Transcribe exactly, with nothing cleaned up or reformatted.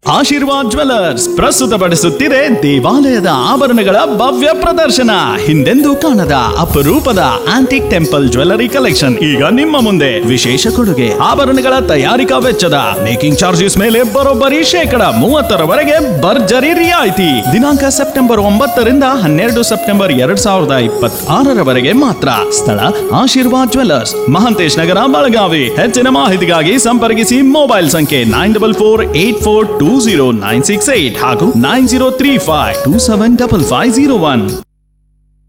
Aashirvaad jewellers ಪ್ರಸ್ತುತಪಡಿಸುತ್ತಿದೆ ದೇವಾಲಯದ ಆಭರಣಗಳ ಭವ್ಯ ಪ್ರದರ್ಶನ. ಹಿಂದೆಂದೂ ಕಾಣದ ಅಪರೂಪದ ಆಂಟಿಕ್ ಟೆಂಪಲ್ ಜ್ಯುವೆಲರಿ ಕಲೆಕ್ಷನ್ ಈಗ ನಿಮ್ಮ ಮುಂದೆ. ವಿಶೇಷ ಕೊಡುಗೆ ಆಭರಣಗಳ ತಯಾರಿಕಾ ವೆಚ್ಚದ ಮೇಕಿಂಗ್ ಚಾರ್ಜಸ್ ಮೇಲೆ ಬರೋಬ್ಬರಿ ಶೇಕಡ ಮೂವತ್ತರವರೆಗೆ ಭರ್ಜರಿ ರಿಯಾಯಿತಿ. ದಿನಾಂಕ ಸೆಪ್ಟೆಂಬರ್ ಒಂಬತ್ತರಿಂದ ಹನ್ನೆರಡು ಸೆಪ್ಟೆಂಬರ್ ಎರಡ್ ಸಾವಿರದ ಇಪ್ಪತ್ತ್ ಆರರವರೆಗೆ ಮಾತ್ರ. ಸ್ಥಳ ಆಶೀರ್ವಾದ್ ಜ್ಯುವೆಲರ್ಸ್, ಮಹಾಂತೇಶ್ ನಗರ, ಬೆಳಗಾವಿ. ಹೆಚ್ಚಿನ ಮಾಹಿತಿಗಾಗಿ ಸಂಪರ್ಕಿಸಿ ಮೊಬೈಲ್ ಸಂಖ್ಯೆ nine double four eight four two zero nine six eight ಹಾಗೂ nine zero three five two seven double five zero one.